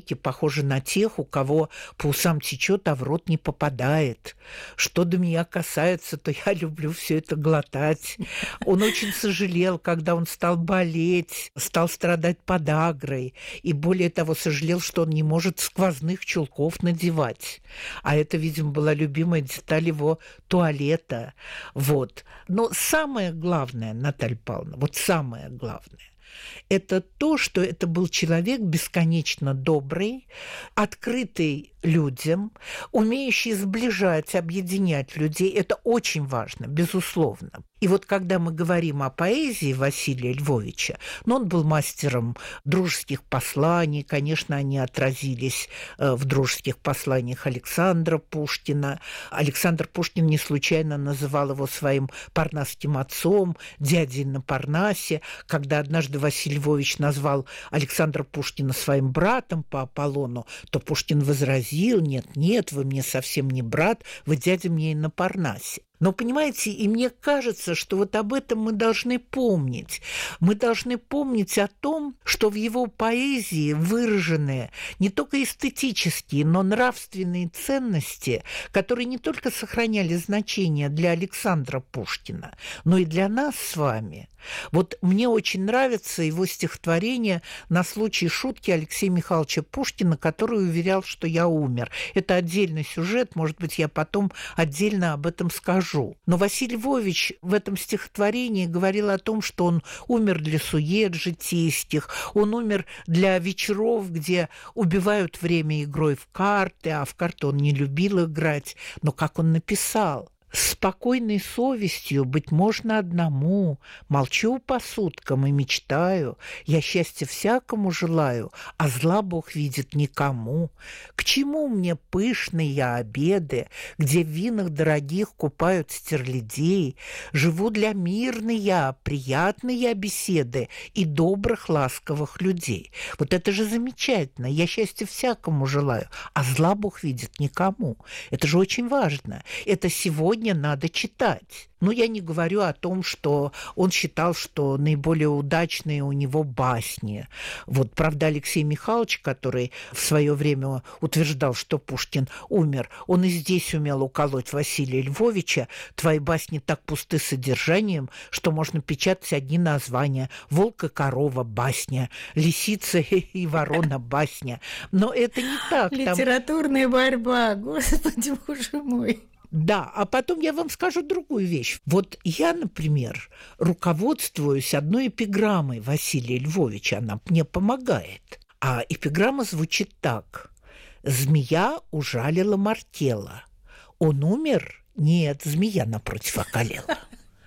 художники похожи на тех, у кого по усам течет, а в рот не попадает. Что до меня касается, то я люблю все это глотать. Он очень сожалел, когда он стал болеть, стал страдать подагрой, и более того, сожалел, что он не может сквозных чулков надевать. А это, видимо, была любимая деталь его туалета. Вот. Но самое главное, Наталья Павловна, вот самое главное, это то, что это был человек бесконечно добрый, открытый людям, умеющий сближать, объединять людей. Это очень важно, безусловно. И вот когда мы говорим о поэзии Василия Львовича, он был мастером дружеских посланий, конечно, они отразились в дружеских посланиях Александра Пушкина. Александр Пушкин не случайно называл его своим парнасским отцом, дядей на Парнасе, когда однажды Василий Львович назвал Александра Пушкина своим братом по Аполлону, то Пушкин возразил: нет, вы мне совсем не брат, вы дядя мне и на Парнасе. Но, понимаете, и мне кажется, что вот об этом мы должны помнить. Мы должны помнить о том, что в его поэзии выражены не только эстетические, но нравственные ценности, которые не только сохраняли значение для Александра Пушкина, но и для нас с вами. Вот мне очень нравится его стихотворение на случай шутки Алексея Михайловича Пушкина, который уверял, что я умер. Это отдельный сюжет, может быть, я потом отдельно об этом скажу. Но Василий Львович в этом стихотворении говорил о том, что он умер для сует житейских, он умер для вечеров, где убивают время игрой в карты, а в карты он не любил играть. Но как он написал: «С спокойной совестью быть можно одному, молчу по суткам и мечтаю, я счастья всякому желаю, а зла Бог видит никому. К чему мне пышные обеды, где в винах дорогих купают стерлядей? Живу для мирной я, приятной я беседы и добрых ласковых людей». Вот это же замечательно. Я счастья всякому желаю, а зла Бог видит никому. Это же очень важно. Это сегодня надо читать. Но я не говорю о том, что он считал, что наиболее удачные у него басни. Вот, правда, Алексей Михайлович, который в свое время утверждал, что Пушкин умер, он и здесь умел уколоть Василия Львовича: «Твои басни так пусты содержанием, что можно печатать одни названия: «Волк и корова» басня, «Лисица и ворона» басня». Но это не так. Литературная борьба, господи, боже мой. Да, а потом я вам скажу другую вещь. Вот я, например, руководствуюсь одной эпиграммой Василия Львовича, она мне помогает. А эпиграмма звучит так: «Змея ужалила Мартела. Он умер? Нет, змея напротив околела».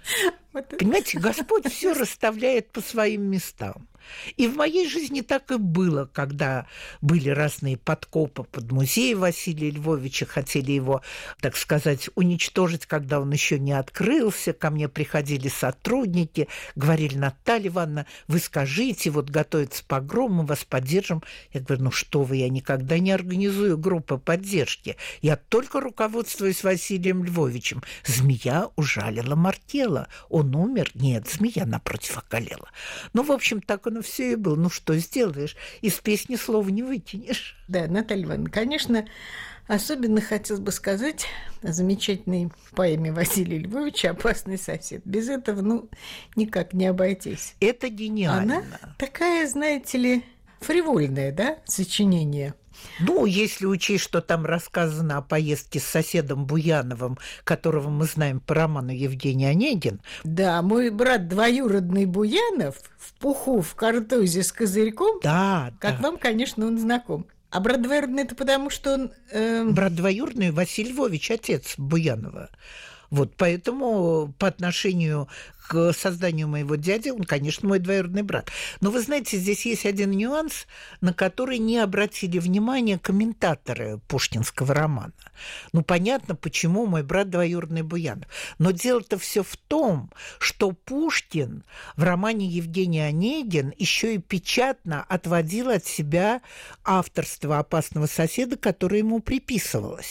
Понимаете, Господь все расставляет по своим местам. И в моей жизни так и было, когда были разные подкопы под музей Василия Львовича, хотели его, так сказать, уничтожить, когда он еще не открылся. Ко мне приходили сотрудники, говорили: «Наталья Ивановна, вы скажите, вот готовится погром, мы вас поддержим». Я говорю: «Ну что вы, я никогда не организую группы поддержки. Я только руководствуюсь Василием Львовичем. Змея ужалила Мартела. Он умер? Нет, змея напротив околела». Ну, в общем, так оно все и было. Ну, что сделаешь? Из песни слова не выкинешь. Да, Наталья Ивановна, конечно, особенно хотелось бы сказать о замечательной поэме Василия Львовича «Опасный сосед». Без этого, никак не обойтись. Это гениально. Она такая, знаете ли, фривольное, да, сочинение. Ну, если учесть, что там рассказано о поездке с соседом Буяновым, которого мы знаем по роману Евгений Онегин. Да, мой брат двоюродный Буянов в пуху, в картузе с козырьком. Да, как вам, конечно, он знаком. А брат двоюродный — это потому, что он... Брат двоюродный Василий Львович, отец Буянова. Вот поэтому по отношению к созданию моего дяди он, конечно, мой двоюродный брат. Но вы знаете, здесь есть один нюанс, на который не обратили внимания комментаторы пушкинского романа. Понятно, почему мой брат двоюродный Буянов. Но дело-то все в том, что Пушкин в романе Евгений Онегин еще и печатно отводил от себя авторство «Опасного соседа», которое ему приписывалось.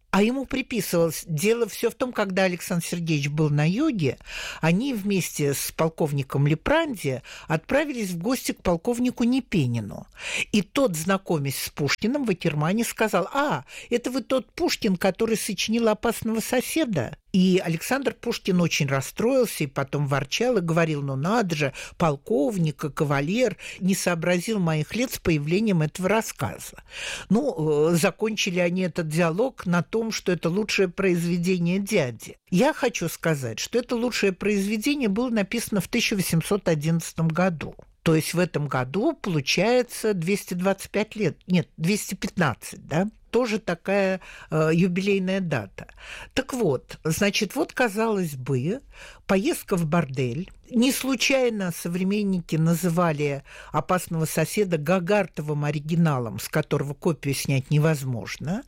А ему приписывалось. Дело все в том, когда Александр Сергеевич был на юге, они вместе с полковником Лепранди отправились в гости к полковнику Непенину. И тот, знакомясь с Пушкиным в Акермане, сказал: это вы тот Пушкин, который сочинил «Опасного соседа»? И Александр Пушкин очень расстроился и потом ворчал и говорил: надо же, полковник, кавалер не сообразил моих лет с появлением этого рассказа. Закончили они этот диалог на том, что это лучшее произведение дяди. Я хочу сказать, что это лучшее произведение было написано в 1811 году. То есть в этом году получается 225 лет. Нет, 215, да? Тоже такая юбилейная дата. Так вот, казалось бы, поездка в бордель. Не случайно современники называли «Опасного соседа» Гагартовым оригиналом, с которого копию снять невозможно.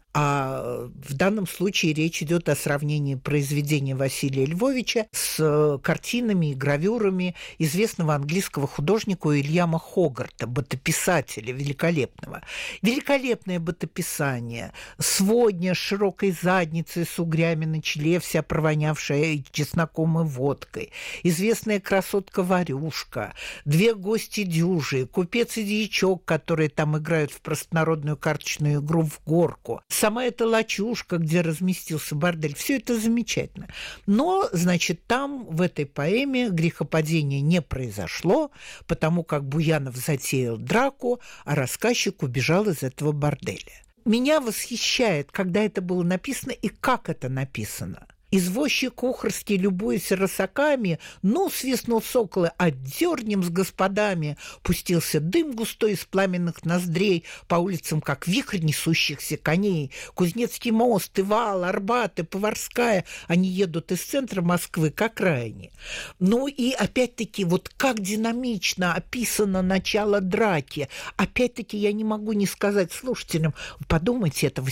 А в данном случае речь идет о сравнении произведения Василия Львовича с картинами и гравюрами известного английского художника Уильяма Хогарта, бытописателя великолепного. Великолепное бытописание. Сводня с широкой задницей, с угрями на челе, вся провонявшая чесноком и водкой. Известная красотка-варюшка, две гости дюжи, купец и дьячок, которые там играют в простонародную карточную игру в горку. Сама эта лачушка, где разместился бордель, все это замечательно. Но, там, в этой поэме, грехопадения не произошло, потому как Буянов затеял драку, а рассказчик убежал из этого борделя. Меня восхищает, когда это было написано и как это написано. Извозчик Ухарский, любуясь росаками, свистнул соколы, отдернем с господами. Пустился дым густой из пламенных ноздрей по улицам, как вихрь несущихся коней. Кузнецкий мост, и вал, Арбат, и Поварская. Они едут из центра Москвы к окраине. И опять-таки, как динамично описано начало драки. Опять-таки, я не могу не сказать слушателям: подумайте, это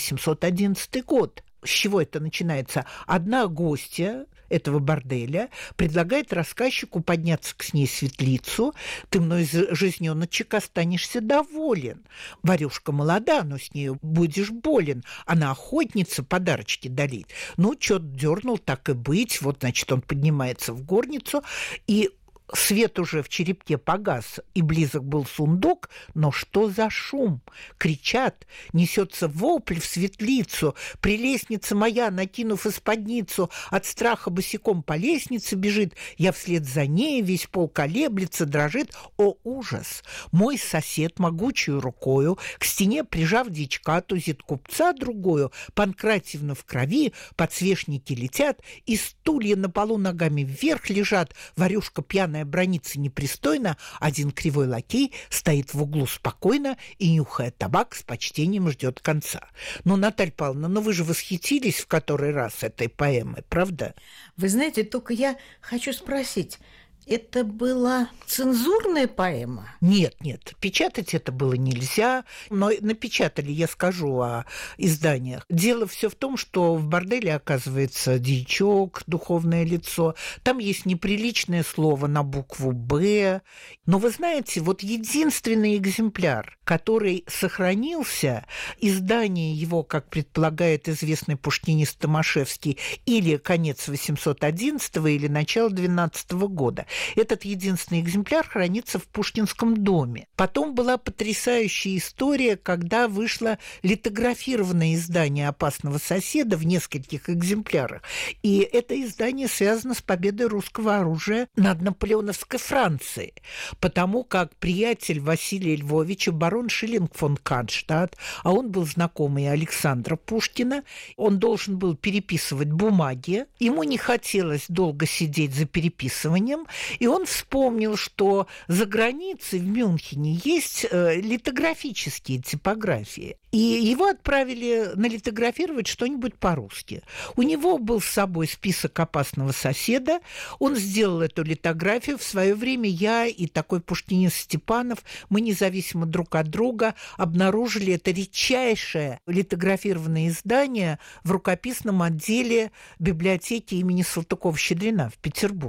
811 год. С чего это начинается? Одна гостья этого борделя предлагает рассказчику подняться к ней в светлицу. Ты мной жизнёночек останешься доволен. Варюшка молода, но с нею будешь болен. Она охотница, подарочки дарит. Чё дернул, так и быть. Он поднимается в горницу, и свет уже в черепке погас, и близок был сундук, но что за шум? Кричат, несется вопль в светлицу. Прелестница моя, накинув исподницу, от страха босиком по лестнице бежит. Я вслед за ней, весь пол колеблется, дрожит. О, ужас! Мой сосед, могучую рукою, к стене прижав дьячка, тузит купца другую. Панкратьевна в крови, подсвечники летят, и стулья на полу ногами вверх лежат. Варюшка пьяная бранится непристойно, один кривой лакей стоит в углу спокойно и, нюхая табак, с почтением ждет конца. Наталья Павловна, вы же восхитились в который раз этой поэмой, правда? Вы знаете, только я хочу спросить, это была цензурная поэма? Нет, печатать это было нельзя, но напечатали, я скажу о изданиях. Дело все в том, что в борделе оказывается дьячок, духовное лицо, там есть неприличное слово на букву «Б». Но вы знаете, единственный экземпляр, который сохранился, издание его, как предполагает известный пушкинист Томашевский, или конец 811-го, или начало 12-го года. Этот единственный экземпляр хранится в Пушкинском доме. Потом была потрясающая история, когда вышло литографированное издание «Опасного соседа» в нескольких экземплярах. И это издание связано с победой русского оружия над наполеоновской Францией, потому как приятель Василия Львовича, барон Шиллинг фон Кронштадт, а он был знакомый Александра Пушкина, он должен был переписывать бумаги, ему не хотелось долго сидеть за переписыванием, и он вспомнил, что за границей в Мюнхене есть литографические типографии. И его отправили налитографировать что-нибудь по-русски. У него был с собой список «Опасного соседа». Он сделал эту литографию. В свое время я и такой пушкинист Степанов, мы независимо друг от друга обнаружили это редчайшее литографированное издание в рукописном отделе библиотеки имени Салтыкова-Щедрина в Петербурге.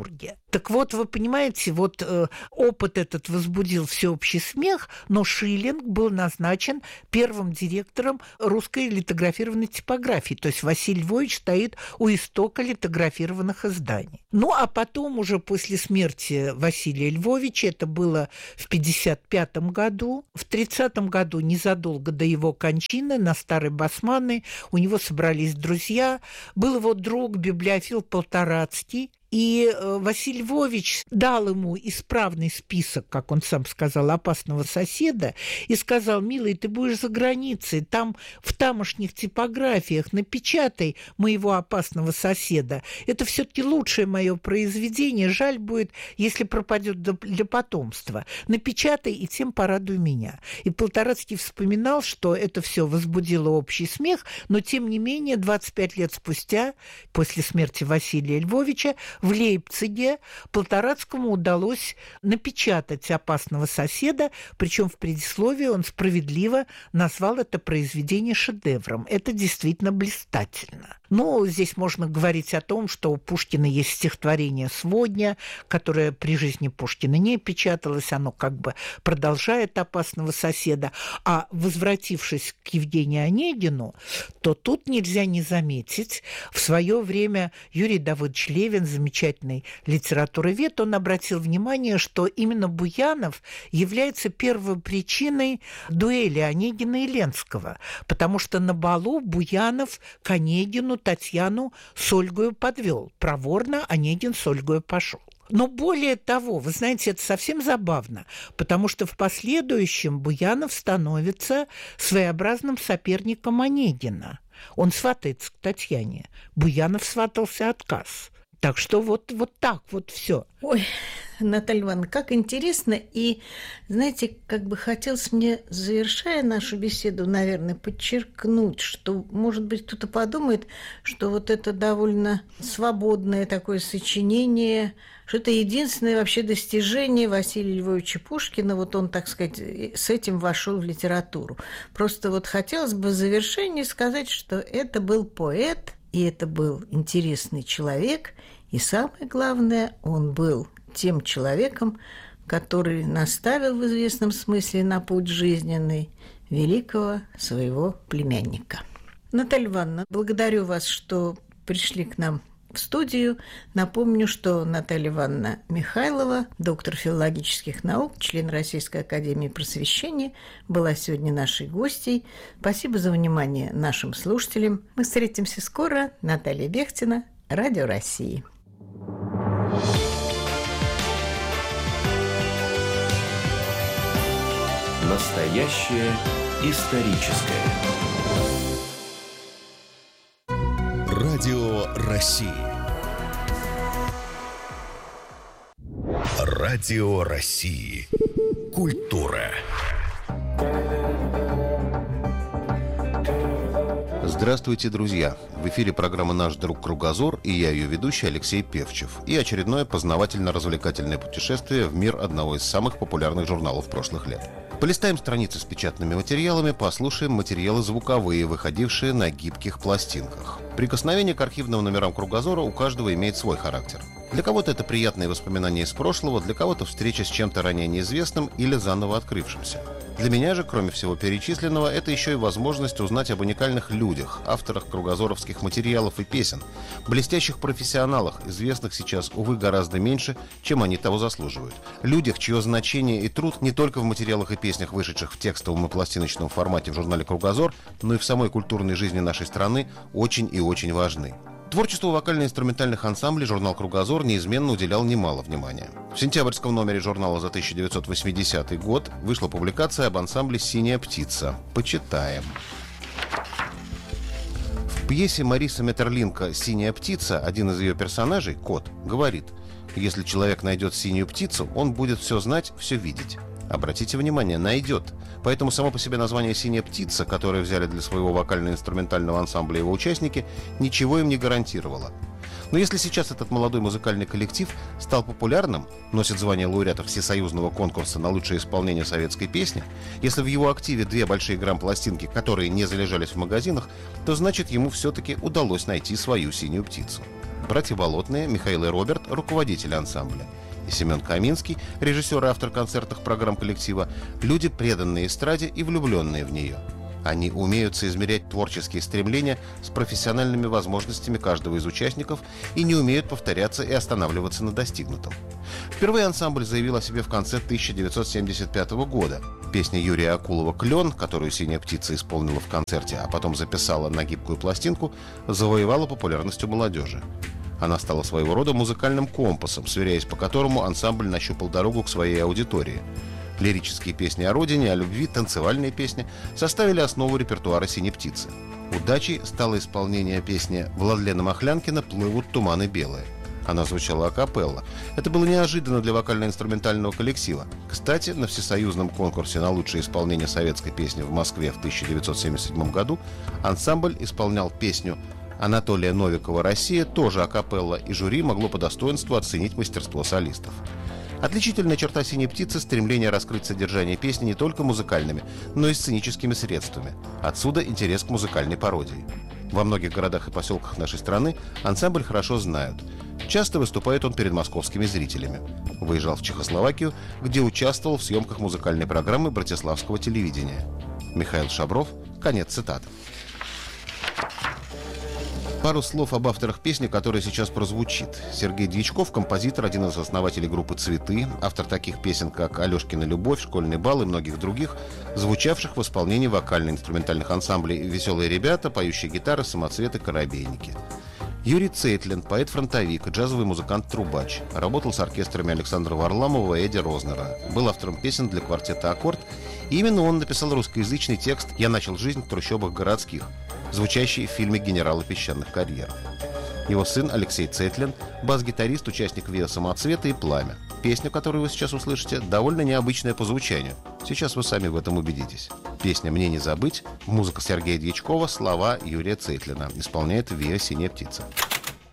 Так вот, вы понимаете, опыт этот возбудил всеобщий смех, но Шиллинг был назначен первым директором русской литографированной типографии. То есть Василий Львович стоит у истока литографированных изданий. Ну, а потом уже после смерти Василия Львовича, это было в 1955 году, в 1930 году, незадолго до его кончины, на Старой Басманной, у него собрались друзья. Был его друг, библиофил Полторацкий. И Василий Львович дал ему исправный список, как он сам сказал, опасного соседа, и сказал: милый, ты будешь за границей, там в тамошних типографиях напечатай моего опасного соседа. Это все-таки лучшее мое произведение, жаль будет, если пропадет для потомства. Напечатай и тем порадуй меня. И Полторацкий вспоминал, что это все возбудило общий смех, но тем не менее 25 лет спустя, после смерти Василия Львовича, в Лейпциге Полторацкому удалось напечатать «Опасного соседа», причем в предисловии он справедливо назвал это произведение шедевром. Это действительно блистательно. Но здесь можно говорить о том, что у Пушкина есть стихотворение «Сводня», которое при жизни Пушкина не печаталось, оно как бы продолжает «Опасного соседа». А возвратившись к Евгению Онегину, то тут нельзя не заметить, в свое время Юрий Давыдович Левин, замечательный литературовед, он обратил внимание, что именно Буянов является первой причиной дуэли Онегина и Ленского, потому что на балу Буянов к Онегину Татьяну с Ольгою подвел. Проворно Онегин с Ольгою пошел. Но более того, вы знаете, это совсем забавно, потому что в последующем Буянов становится своеобразным соперником Онегина. Он сватается к Татьяне. Буянов сватался отказ. Так что вот так вот все. Ой, Наталья Ивановна, как интересно. И, знаете, как бы хотелось мне, завершая нашу беседу, наверное, подчеркнуть, что, может быть, кто-то подумает, что вот это довольно свободное такое сочинение, что это единственное вообще достижение Василия Львовича Пушкина. Вот он, так сказать, с этим вошел в литературу. Просто вот хотелось бы в завершении сказать, что это был поэт, и это был интересный человек, и самое главное, он был тем человеком, который наставил в известном смысле на путь жизненный великого своего племянника. Наталья Ивановна, благодарю вас, что пришли к нам в студию. Напомню, что Наталья Ивановна Михайлова, доктор филологических наук, член Российской академии просвещения, была сегодня нашей гостьей. Спасибо за внимание нашим слушателям. Мы встретимся скоро. Наталья Бехтина, Радио России. Настоящее историческое. Радио России. Радио России. Культура. Здравствуйте, друзья! В эфире программа «Наш друг Кругозор» и я, ее ведущий Алексей Певчев. И очередное познавательно-развлекательное путешествие в мир одного из самых популярных журналов прошлых лет. Полистаем страницы с печатными материалами, послушаем материалы звуковые, выходившие на гибких пластинках. Прикосновение к архивным номерам «Кругозора» у каждого имеет свой характер. Для кого-то это приятные воспоминания из прошлого, для кого-то встреча с чем-то ранее неизвестным или заново открывшимся. Для меня же, кроме всего перечисленного, это еще и возможность узнать об уникальных людях, авторах кругозоровских материалов и песен, блестящих профессионалах, известных сейчас, увы, гораздо меньше, чем они того заслуживают. Людях, чье значение и труд не только в материалах и песнях, вышедших в текстовом и пластиночном формате в журнале «Кругозор», но и в самой культурной жизни нашей страны очень и очень важны. Творчеству вокально-инструментальных ансамблей журнал «Кругозор» неизменно уделял немало внимания. В сентябрьском номере журнала за 1980 год вышла публикация об ансамбле «Синяя птица». Почитаем. В пьесе Мариса Метерлинка «Синяя птица» один из ее персонажей, кот, говорит: «Если человек найдет синюю птицу, он будет все знать, все видеть». Обратите внимание, найдет. Поэтому само по себе название «Синяя птица», которое взяли для своего вокально-инструментального ансамбля его участники, ничего им не гарантировало. Но если сейчас этот молодой музыкальный коллектив стал популярным, носит звание лауреата всесоюзного конкурса на лучшее исполнение советской песни, если в его активе 2 большие грамм-пластинки, которые не залежались в магазинах, то значит ему все-таки удалось найти свою синюю птицу. Братья Болотные, Михаил и Роберт – руководители ансамбля. И Семен Каминский, режиссер и автор концертных программ коллектива, люди, преданные эстраде и влюбленные в нее. Они умеют соизмерять творческие стремления с профессиональными возможностями каждого из участников и не умеют повторяться и останавливаться на достигнутом. Впервые ансамбль заявил о себе в конце 1975 года. Песня Юрия Акулова «Клен», которую «Синяя птица» исполнила в концерте, а потом записала на гибкую пластинку, завоевала популярность у молодежи. Она стала своего рода музыкальным компасом, сверяясь по которому ансамбль нащупал дорогу к своей аудитории. Лирические песни о родине, о любви, танцевальные песни составили основу репертуара «Синей птицы». Удачей стало исполнение песни Владлена Махлянкина «Плывут туманы белые». Она звучала акапелла. Это было неожиданно для вокально-инструментального коллектива. Кстати, на всесоюзном конкурсе на лучшее исполнение советской песни в Москве в 1977 году ансамбль исполнял песню Анатолия Новикова «Россия», тоже акапелла, и жюри могло по достоинству оценить мастерство солистов. Отличительная черта «Синей птицы» – стремление раскрыть содержание песни не только музыкальными, но и сценическими средствами. Отсюда интерес к музыкальной пародии. Во многих городах и поселках нашей страны ансамбль хорошо знают. Часто выступает он перед московскими зрителями. Выезжал в Чехословакию, где участвовал в съемках музыкальной программы братиславского телевидения. Михаил Шабров. Конец цитаты. Пару слов об авторах песни, которая сейчас прозвучит. Сергей Дьячков, композитор, один из основателей группы «Цветы», автор таких песен, как «Алешкина любовь», «Школьный бал» и многих других, звучавших в исполнении вокально-инструментальных ансамблей «Веселые ребята», «Поющие гитары», «Самоцветы», «Коробейники». Юрий Цейтлин, поэт-фронтовик, джазовый музыкант-трубач. Работал с оркестрами Александра Варламова и Эдди Рознера. Был автором песен для квартета «Аккорд». И именно он написал русскоязычный текст «Я начал жизнь в трущобах городских», звучащий в фильме «Генералы песчаных карьеров». Его сын Алексей Цейтлин, бас-гитарист, участник ВИА «Самоцветы» и «Пламя». Песня, которую вы сейчас услышите, довольно необычная по звучанию. Сейчас вы сами в этом убедитесь. Песня «Мне не забыть», музыка Сергея Дьячкова, слова Юрия Цейтлина. Исполняет ВИА «Синяя птица».